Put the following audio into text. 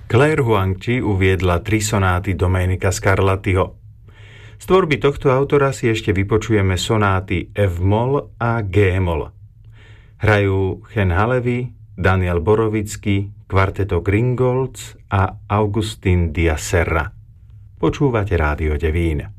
Claire Huang-chi uviedla 3 sonáty Domenica Scarlattiho. Z tvorby tohto autora si ešte vypočujeme sonáty F-moll a G-moll. Hrajú Chen Halevi, Daniel Borovický, kvarteto Gringolds a Augustin Díaz Serra. Počúvate Rádio Devín.